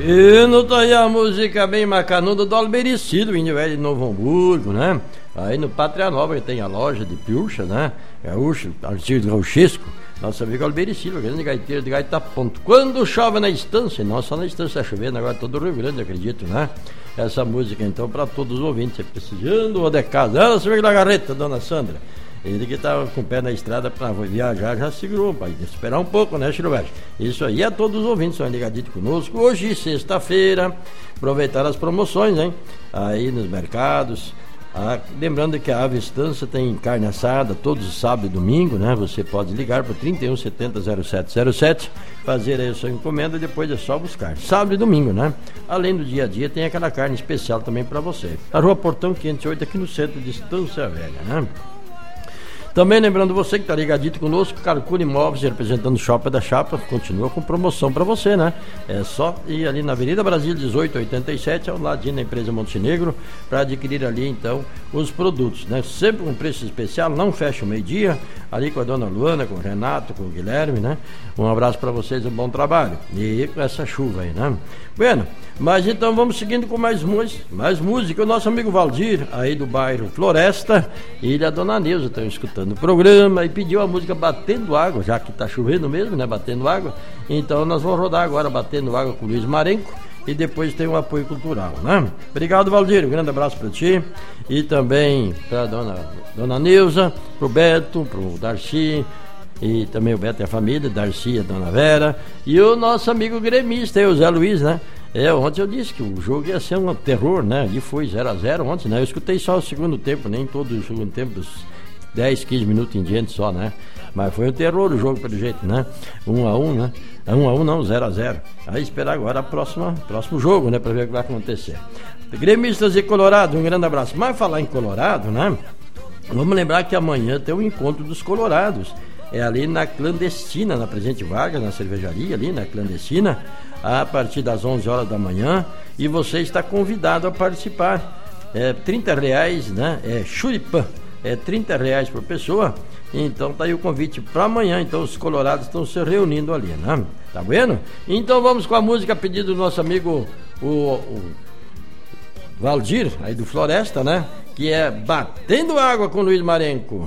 E não tá aí a música bem macanuda do Albericílio, índio velho de Novo Hamburgo, né? Aí no Pátria Nova tem a loja de piucha, né? Gaúcho, artigo gauchesco. Nosso amigo Albericílio, grande gaiteiro de Gaita Ponto. Quando chove na estância, não só na estância está chovendo, agora todo o Rio Grande, acredito, né? Essa música então para todos os ouvintes, precisando ou de casa. Ela se vê na garreta, dona Sandra. Ele que estava com o pé na estrada para viajar, já segurou, pai. Esperar um pouco, né, Chiruberto? Isso aí, a todos os ouvintes são ligadinhos conosco. Hoje, sexta-feira, aproveitar as promoções, hein? Aí nos mercados. Lembrando que a Ave Estância tem carne assada todos os sábados e domingo, né? Você pode ligar para 31 70 0707, fazer aí a sua encomenda e depois é só buscar. Sábado e domingo, né? Além do dia a dia, tem aquela carne especial também para você. A Rua Portão 508, aqui no centro de Estância Velha, né? Também lembrando você que está ligadito conosco, Carcura Imóveis, representando o Shopping da Chapa, continua com promoção para você, né? É só ir ali na Avenida Brasil 1887, ao ladinho da empresa Montenegro, para adquirir ali então os produtos, né? Sempre com preço especial, não fecha o meio-dia, ali com a dona Luana, com o Renato, com o Guilherme, né? Um abraço para vocês, um bom trabalho. E com essa chuva aí, né? Bueno, mas então vamos seguindo com mais música. O nosso amigo Valdir, aí do bairro Floresta, ele e a dona Neuza estão escutando o programa e pediu a música Batendo Água, já que está chovendo mesmo, né? Batendo Água. Então nós vamos rodar agora Batendo Água com o Luiz Marenco e depois tem um apoio cultural, né? Obrigado, Valdir, um grande abraço para ti e também para dona Neuza, pro Beto, pro Darcy e também o Beto e a família, Darcy e a dona Vera e o nosso amigo gremista, o Zé Luiz, né? Ontem eu disse que o jogo ia ser um terror, né? E foi 0-0 ontem, né? Eu escutei só o segundo tempo, nem todo o segundo tempo, dos 10, 15 minutos em diante só, né? Mas foi um terror o jogo, pelo jeito, né? 1-1, né? 1-1 não, 0-0. Aí esperar agora o próximo jogo, né? Pra ver o que vai acontecer. Gremistas e Colorado, um grande abraço. Mas falar em Colorado, né? Vamos lembrar que amanhã tem o encontro dos Colorados. É ali na Clandestina, na Presidente Vargas, na cervejaria ali, na Clandestina, a partir das 11 horas da manhã. E você está convidado a participar. É R$30, né? É churipã. É R$30 por pessoa. Então tá aí o convite para amanhã. Então os colorados estão se reunindo ali, né? Tá vendo? Então vamos com a música pedido do nosso amigo o Valdir, aí do Floresta, né? Que é Batendo Água com Luiz Marenco.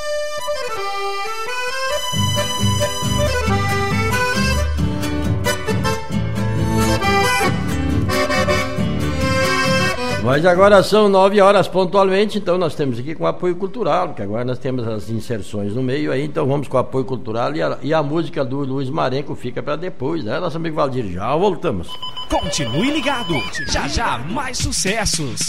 Mas agora são 9 horas pontualmente, então nós temos aqui com apoio cultural, porque agora nós temos as inserções no meio aí, então vamos com apoio cultural e a música do Luiz Marenco fica para depois, né? Nosso amigo Valdir, já voltamos. Continue ligado, já mais sucessos.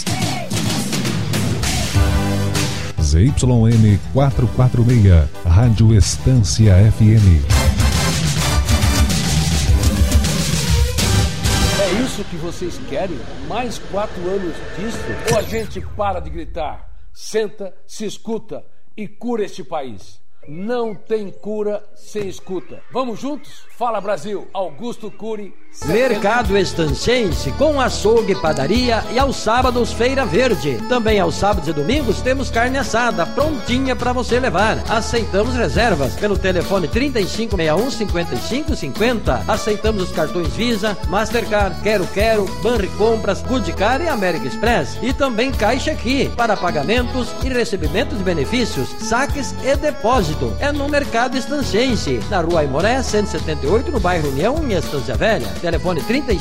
ZYN 446, Rádio Estância FM. É isso que vocês querem? Mais 4 anos disso? Ou a gente para de gritar, senta, se escuta e cura este país? Não tem cura sem escuta. Vamos juntos? Fala Brasil, Augusto Cury. Mercado Estancense com açougue, padaria e aos sábados Feira Verde. Também aos sábados e domingos temos carne assada prontinha para você levar. Aceitamos reservas pelo telefone 3561-5550. Aceitamos os cartões Visa, Mastercard, Quero, Banricompras, Goodcar e American Express. E também Caixa Aqui para pagamentos e recebimento de benefícios, saques e depósito. É no Mercado Estancense, na Rua Aimoré 178, no bairro União, em Estância Velha. Telefone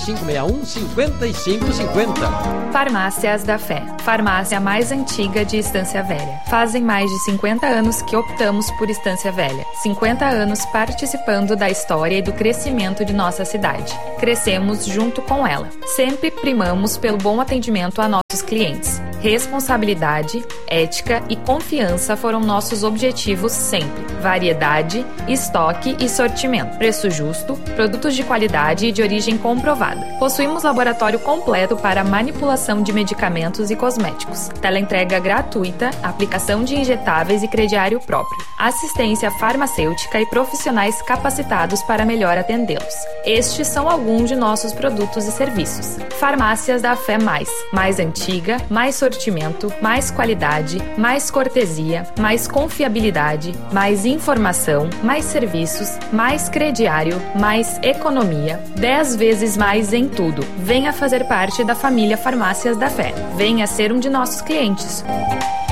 3561-5550. Farmácias da Fé. Farmácia mais antiga de Estância Velha. Fazem mais de 50 anos que optamos por Estância Velha. 50 anos participando da história e do crescimento de nossa cidade. Crescemos junto com ela. Sempre primamos pelo bom atendimento a nossos clientes. Responsabilidade, ética e confiança foram nossos objetivos sempre. Variedade, estoque e sortimento. Preço justo, produtos de qualidade e de origem comprovada. Possuímos laboratório completo para manipulação de medicamentos e cosméticos. Teleentrega gratuita, aplicação de injetáveis e crediário próprio. Assistência farmacêutica e profissionais capacitados para melhor atendê-los. Estes são alguns de nossos produtos e serviços. Farmácias da Fé Mais antiga, mais sortida sortimento, mais qualidade, mais cortesia, mais confiabilidade, mais informação, mais serviços, mais crediário, mais economia, 10 vezes mais em tudo. Venha fazer parte da família Farmácias da Fé. Venha ser um de nossos clientes.